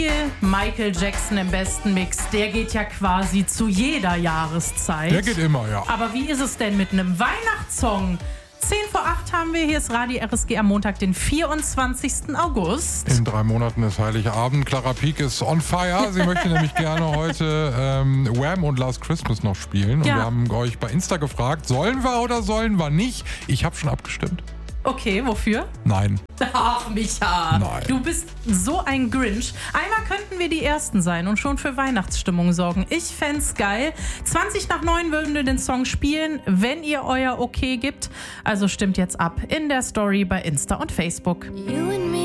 Michael Jackson im besten Mix, der geht ja quasi zu jeder Jahreszeit. Der geht immer, ja. Aber wie ist es denn mit einem Weihnachtssong? 7:10 haben wir, hier ist Radio RSG am Montag, den 24. August. In 3 Monaten ist Heiligabend. Clara Peak ist on fire. Sie möchte nämlich gerne heute Wham! Und Last Christmas noch spielen. Und wir haben euch bei Insta gefragt, sollen wir oder sollen wir nicht? Ich habe schon abgestimmt. Okay, wofür? Nein. Ach, Micha, Nein. Du bist so ein Grinch. Einmal könnten wir die Ersten sein und schon für Weihnachtsstimmung sorgen. Ich fänd's geil. 8:20 würden wir den Song spielen, wenn ihr euer Okay gibt. Also stimmt jetzt ab in der Story bei Insta und Facebook. You and